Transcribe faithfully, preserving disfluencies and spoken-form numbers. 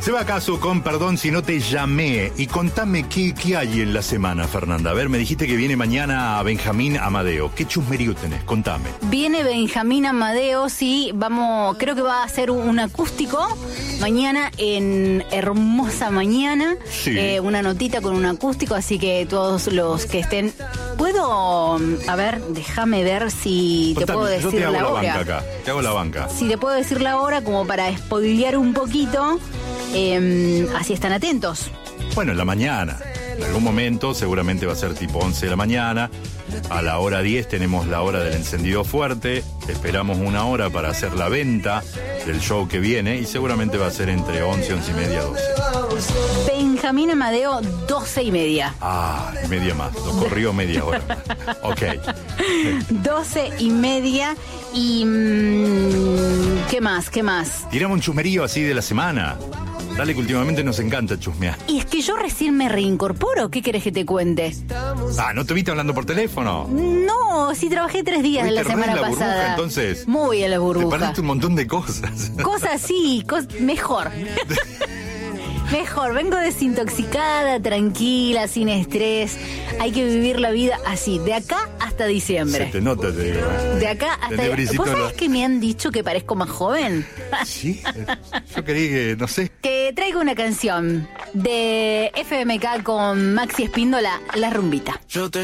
Seba Caso con Perdón si no te llamé. Y contame qué, qué hay en la semana, Fernanda. A ver, me dijiste que viene mañana Benjamín Amadeo. ¿Qué chusmerío tenés? Contame. Viene Benjamín Amadeo, sí, vamos, creo que va a hacer un acústico mañana en Hermosa Mañana. Sí. Eh, una notita con un acústico, así que todos los que estén... ¿Puedo? A ver, déjame ver si Contame, te puedo decir yo te hago la la hora. banca acá. Te hago la banca. Si te puedo decir la hora como para spoilear un poquito, eh, así están atentos. Bueno, en la mañana. En algún momento, seguramente va a ser tipo once de la mañana. A la hora diez tenemos la hora del encendido fuerte. Esperamos una hora para hacer la venta del show que viene. Y seguramente va a ser entre once, once y media, doce. Benjamín Amadeo, doce y media. Ah, media más. Nos corrió media hora. Ok. doce y media. Y... Mmm, ¿qué más? ¿Qué más? Tiramos un chusmerío así de la semana. Dale, que últimamente nos encanta chusmear. Y es que yo recién me reincorporo. ¿Qué querés que te cuente? Ah, ¿no te viste hablando por teléfono? No, sí trabajé tres días Uy, la te re semana en la burbuja, pasada. entonces. Muy en la Te burbuja. perdiste un montón de cosas. Cosas sí, cos- mejor. Mejor, vengo desintoxicada, tranquila, sin estrés. Hay que vivir la vida así, de acá hasta Se diciembre. te nota, te digo. ¿eh? De acá hasta... Tenés brisito ¿Vos en sabés la- que me han dicho que parezco más joven? Sí, yo creí que, no sé. Que traigo una canción de F M K con Maxi Espíndola, La Rumbita. Yo te